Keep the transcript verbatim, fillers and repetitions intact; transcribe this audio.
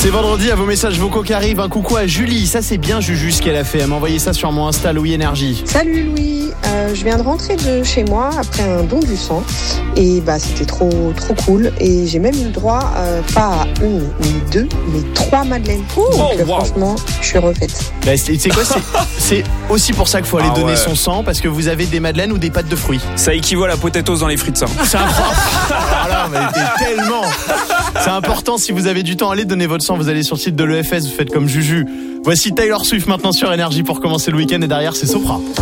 C'est vendredi, à vos messages vocaux qui arrivent. Un coucou à Julie, ça c'est bien Juju ce qu'elle a fait. Elle m'a envoyé ça sur mon Insta Louis Énergie. Salut Louis, euh, je viens de rentrer de chez moi après un don du sang et bah c'était trop trop cool et j'ai même eu le droit euh, pas à une ni deux mais trois madeleines. Ouh, Donc oh, wow. franchement, je suis refaite. Bah, c'est, c'est quoi c'est, c'est aussi pour ça qu'il faut aller ah donner ouais. son sang, parce que vous avez des madeleines ou des pâtes de fruits. Ça équivaut à la potatoes dans les frites, ça. C'est important. Voilà, mais t'es tellement. C'est important, si vous avez du temps, allez donner votre sang. Vous allez sur le site de l'E F S, vous faites comme Juju. Voici Taylor Swift maintenant sur Énergie pour commencer le week-end, et derrière c'est Sopra.